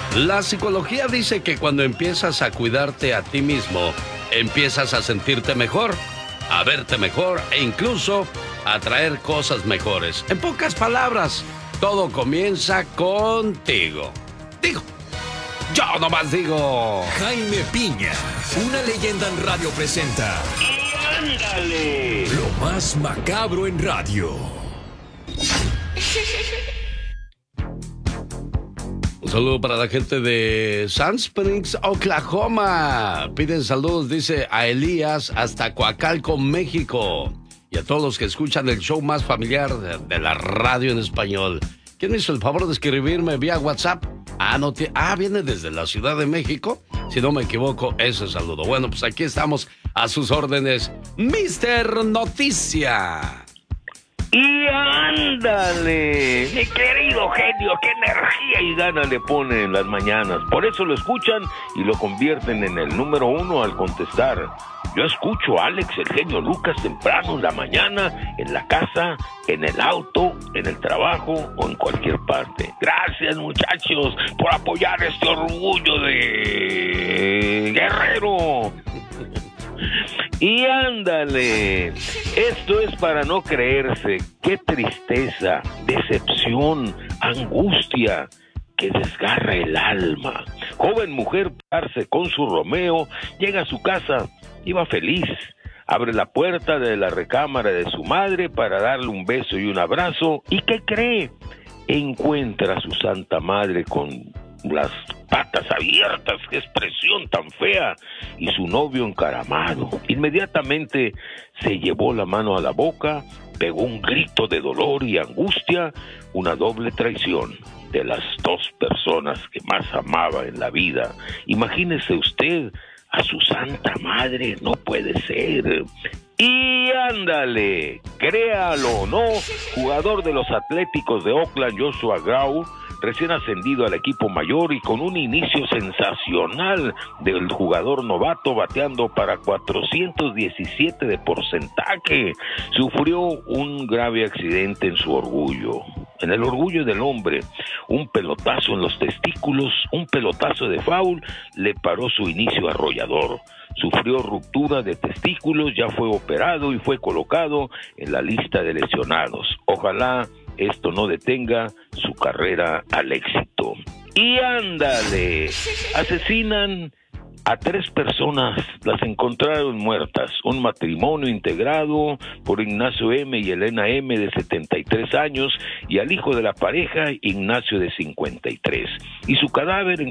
La psicología dice que cuando empiezas a cuidarte a ti mismo, empiezas a sentirte mejor, a verte mejor e incluso a traer cosas mejores. En pocas palabras, todo comienza contigo. Digo, yo nomás digo. Jaime Piña, una leyenda en radio presenta. ¡Y ándale! Lo más macabro en radio. Un saludo para la gente de Sand Springs, Oklahoma. Piden saludos, dice, a Elías hasta Coacalco, México. Y a todos los que escuchan el show más familiar de la radio en español. ¿Quién hizo el favor de escribirme vía WhatsApp? Viene desde la Ciudad de México. Si no me equivoco, ese saludo. Bueno, pues aquí estamos a sus órdenes. Mister Noticia. ¡Y ándale! Mi querido genio, qué energía y ganas le pone en las mañanas. Por eso lo escuchan y lo convierten en el número 1 al contestar. Yo escucho a Alex, el genio Lucas, temprano en la mañana, en la casa, en el auto, en el trabajo o en cualquier parte. Gracias, muchachos, por apoyar este orgullo de Guerrero. Y ándale, esto es para no creerse. Qué tristeza, decepción, angustia que desgarra el alma. Joven mujer parse con su Romeo, llega a su casa, iba feliz. Abre la puerta de la recámara de su madre para darle un beso y un abrazo. ¿Y qué cree? Encuentra a su santa madre con las patas abiertas, qué expresión tan fea, y su novio encaramado. Inmediatamente se llevó la mano a la boca, pegó un grito de dolor y angustia, una doble traición de las dos personas que más amaba en la vida. Imagínese usted a su santa madre, no puede ser. Y ándale, créalo o no, jugador de los Atléticos de Oakland, Joshua Grau, recién ascendido al equipo mayor y con un inicio sensacional del jugador novato, bateando para 417 de porcentaje, sufrió un grave accidente en su orgullo. En el orgullo del hombre, un pelotazo en los testículos, un pelotazo de foul, le paró su inicio arrollador. Sufrió ruptura de testículos, ya fue operado y fue colocado en la lista de lesionados. Ojalá esto no detenga su carrera al éxito. Y ándale, asesinan a 3 personas, las encontraron muertas. Un matrimonio integrado por Ignacio M. y Elena M. de 73 años y al hijo de la pareja, Ignacio de 53. Y sus cadáveres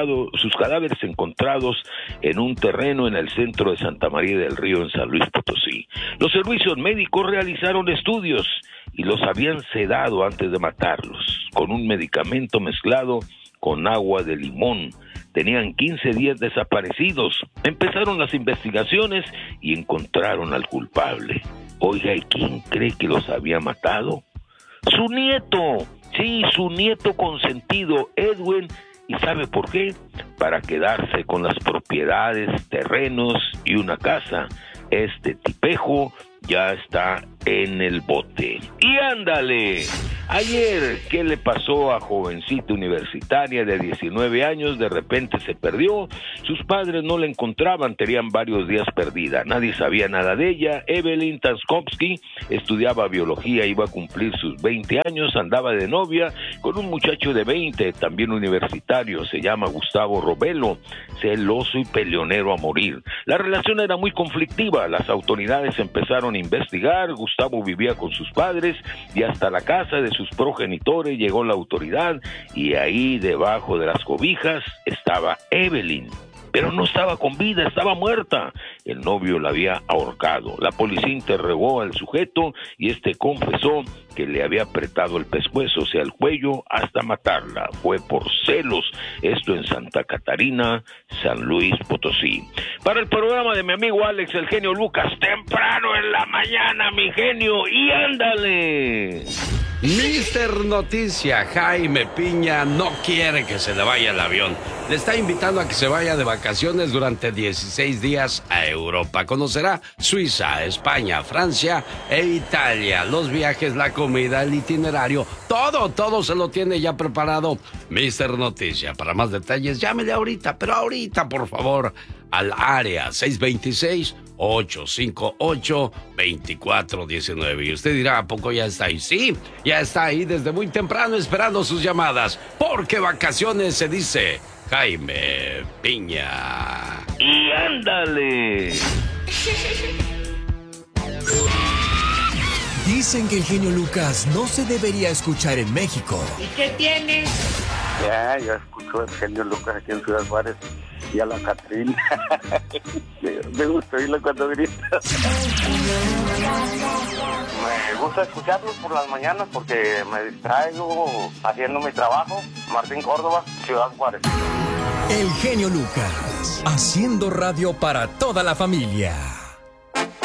encontrados en un terreno en el centro de Santa María del Río, en San Luis Potosí. Los servicios médicos realizaron estudios y los habían sedado antes de matarlos, con un medicamento mezclado con agua de limón. Tenían 15 días desaparecidos. Empezaron las investigaciones y encontraron al culpable. Oiga, ¿y quién cree que los había matado? ¡Su nieto! Sí, su nieto consentido, Edwin. ¿Y sabe por qué? Para quedarse con las propiedades, terrenos y una casa. Este tipejo ya está en el bote. Y ándale, ayer, ¿qué le pasó a jovencita universitaria de 19 años? De repente se perdió, sus padres no la encontraban, tenían varios días perdida, nadie sabía nada de ella. Evelyn Taskowski estudiaba biología, iba a cumplir sus 20 años, andaba de novia con un muchacho de 20, también universitario, se llama Gustavo Robelo, celoso y peleonero a morir. La relación era muy conflictiva, las autoridades empezaron a investigar. Gustavo vivía con sus padres y hasta la casa de sus progenitores llegó la autoridad y ahí debajo de las cobijas estaba Evelyn. Pero no estaba con vida, estaba muerta. El novio la había ahorcado. La policía interrogó al sujeto y este confesó que le había apretado el pescuezo, o sea, el cuello, hasta matarla. Fue por celos. Esto en Santa Catarina, San Luis Potosí. Para el programa de mi amigo Alex, el genio Lucas, temprano en la mañana, mi genio, y ándale. Mister Noticia, Jaime Piña no quiere que se le vaya el avión. le está invitando a que se vaya de vacaciones durante 16 días a Europa. Conocerá Suiza, España, Francia e Italia. Los viajes, la comida, el itinerario, todo se lo tiene ya preparado Mr. Noticia. Para más detalles, llámele ahorita, pero ahorita, por favor, al área 626-858-2419. Y usted dirá, ¿a poco ya está ahí? Sí, ya está ahí desde muy temprano esperando sus llamadas. Porque vacaciones se dice Jaime Piña. Y ándale. Dicen que el genio Lucas no se debería escuchar en México. ¿Y qué tiene? Ya escucho el genio Lucas aquí en Ciudad Juárez y a la Catrina. Me gusta oírlo cuando grita. Me gusta escucharlos por las mañanas porque me distraigo haciendo mi trabajo. Martín Córdoba, Ciudad Juárez. El genio Lucas, haciendo radio para toda la familia.